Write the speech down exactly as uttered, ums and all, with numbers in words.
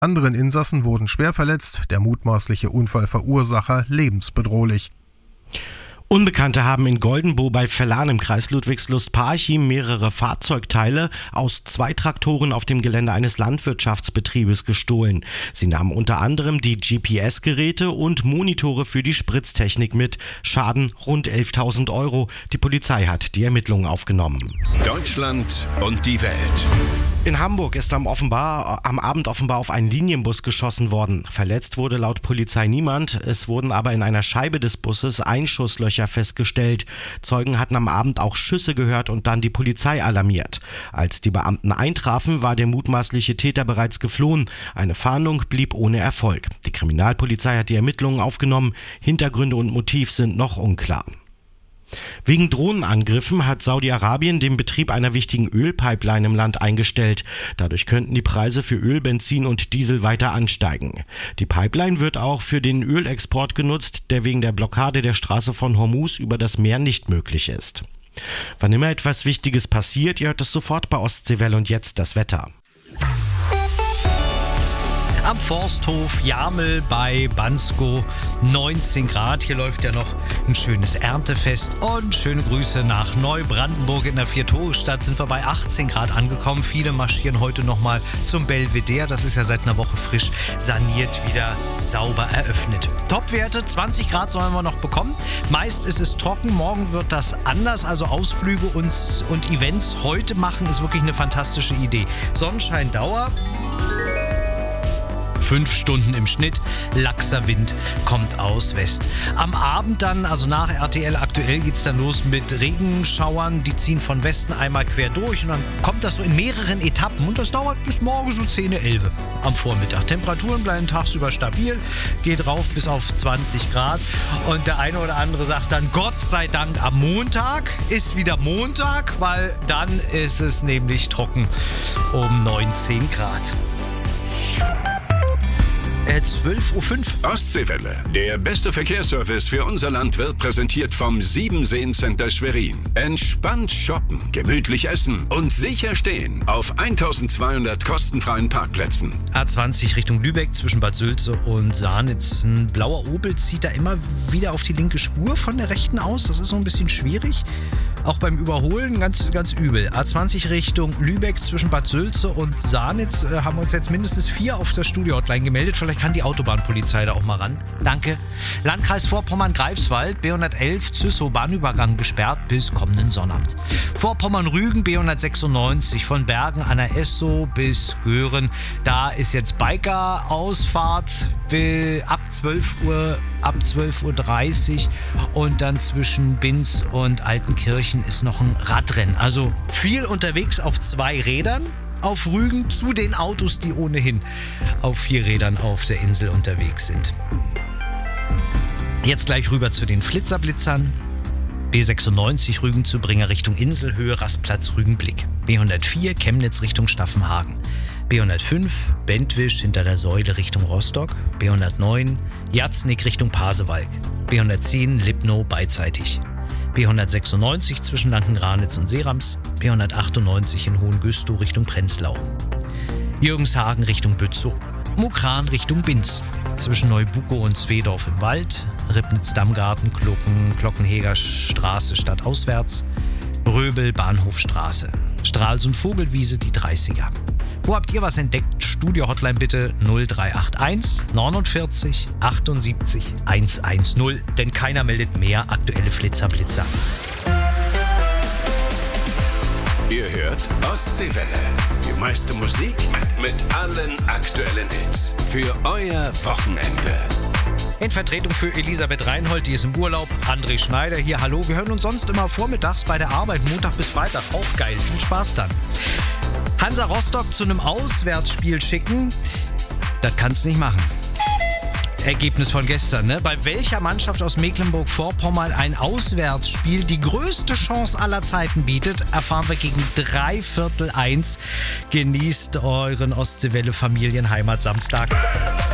Anderen Insassen wurden schwer verletzt, der mutmaßliche Unfallverursacher lebensbedrohlich. Unbekannte haben in Goldenbow bei Vellan im Kreis Ludwigslust-Parchim mehrere Fahrzeugteile aus zwei Traktoren auf dem Gelände eines Landwirtschaftsbetriebes gestohlen. Sie nahmen unter anderem die G P S-Geräte und Monitore für die Spritztechnik mit. Schaden rund elftausend Euro. Die Polizei hat die Ermittlungen aufgenommen. Deutschland und die Welt. In Hamburg ist am, offenbar, am Abend offenbar auf einen Linienbus geschossen worden. Verletzt wurde laut Polizei niemand. Es wurden aber in einer Scheibe des Busses Einschusslöcher festgestellt. Zeugen hatten am Abend auch Schüsse gehört und dann die Polizei alarmiert. Als die Beamten eintrafen, war der mutmaßliche Täter bereits geflohen. Eine Fahndung blieb ohne Erfolg. Die Kriminalpolizei hat die Ermittlungen aufgenommen. Hintergründe und Motiv sind noch unklar. Wegen Drohnenangriffen hat Saudi-Arabien den Betrieb einer wichtigen Ölpipeline im Land eingestellt. Dadurch könnten die Preise für Öl, Benzin und Diesel weiter ansteigen. Die Pipeline wird auch für den Ölexport genutzt, der wegen der Blockade der Straße von Hormuz über das Meer nicht möglich ist. Wann immer etwas Wichtiges passiert, ihr hört es sofort bei Ostseewelle und jetzt das Wetter. Am Forsthof Jamel bei Bansko neunzehn Grad. Hier läuft ja noch ein schönes Erntefest. Und schöne Grüße nach Neubrandenburg. In der Vier-Tore-Stadt sind wir bei achtzehn Grad angekommen. Viele marschieren heute nochmal zum Belvedere. Das ist ja seit einer Woche frisch saniert, wieder sauber eröffnet. Topwerte, zwanzig Grad sollen wir noch bekommen. Meist ist es trocken. Morgen wird das anders. Also Ausflüge und, und Events heute machen ist wirklich eine fantastische Idee. Sonnenschein Dauer. Fünf Stunden im Schnitt, laxer Wind kommt aus West. Am Abend dann, also nach R T L aktuell, geht's dann los mit Regenschauern. Die ziehen von Westen einmal quer durch und dann kommt das so in mehreren Etappen und das dauert bis morgen so zehn, elf am Vormittag. Temperaturen bleiben tagsüber stabil, geht rauf bis auf zwanzig Grad und der eine oder andere sagt dann, Gott sei Dank am Montag ist wieder Montag, weil dann ist es nämlich trocken um neunzehn Grad. zwölf Uhr fünf. Ostseewelle. Der beste Verkehrsservice für unser Land wird präsentiert vom Siebenseen-Center Schwerin. Entspannt shoppen, gemütlich essen und sicher stehen auf eintausendzweihundert kostenfreien Parkplätzen. A zwanzig Richtung Lübeck zwischen Bad Sülze und Sahnitz. Ein blauer Opel zieht da immer wieder auf die linke Spur von der rechten aus. Das ist so ein bisschen schwierig. Auch beim Überholen ganz, ganz übel. A zwanzig Richtung Lübeck zwischen Bad Sülze und Sahnitz äh, haben uns jetzt mindestens vier auf der Studio-Hotline gemeldet. Vielleicht kann die Autobahnpolizei da auch mal ran. Danke. Landkreis Vorpommern-Greifswald, B hundertelf, Züssow, Bahnübergang gesperrt bis kommenden Sonnabend. Vorpommern-Rügen, B hundertsechsundneunzig, von Bergen an der Esso bis Göhren. Da ist jetzt Biker-Ausfahrt ab zwölf Uhr, ab zwölf Uhr dreißig und dann zwischen Binz und Altenkirchen ist noch ein Radrennen. Also viel unterwegs auf zwei Rädern auf Rügen zu den Autos, die ohnehin auf vier Rädern auf der Insel unterwegs sind. Jetzt gleich rüber zu den Flitzerblitzern. B sechsundneunzig Rügen zu Bringer Richtung Inselhöhe, Rastplatz Rügenblick. B hundertvier Chemnitz Richtung Staffenhagen. B hundertfünf Bentwisch hinter der Säule Richtung Rostock. B hundertneun Jatznik Richtung Pasewalk. B hundertzehn Lipnow beidseitig. B hundertsechsundneunzig zwischen Lankenranitz und Serams. B hundertachtundneunzig in Hohengüstow Richtung Prenzlau. Jürgenshagen Richtung Bützow. Mukran Richtung Binz. Zwischen Neubukow und Zwedorf im Wald. Ribnitz-Dammgarten, Glocken, Glockenheger Straße stadtauswärts. Röbel, Bahnhofstraße. Stralsund, Vogelwiese, die dreißiger. Wo habt ihr was entdeckt? Studio-Hotline bitte null drei acht eins neunundvierzig achtundsiebzig hundertzehn, denn keiner meldet mehr aktuelle Flitzerblitzer. Ihr hört Ostseewelle. Die meiste Musik mit allen aktuellen Hits. Für euer Wochenende. In Vertretung für Elisabeth Reinhold, die ist im Urlaub. André Schneider hier, hallo. Wir hören uns sonst immer vormittags bei der Arbeit, Montag bis Freitag. Auch geil, viel Spaß dann. Hansa Rostock zu einem Auswärtsspiel schicken, das kannst du nicht machen. Ergebnis von gestern, ne? Bei welcher Mannschaft aus Mecklenburg-Vorpommern ein Auswärtsspiel die größte Chance aller Zeiten bietet, erfahren wir gegen drei Viertel eins. Genießt euren Ostseewelle Familienheimat Samstag.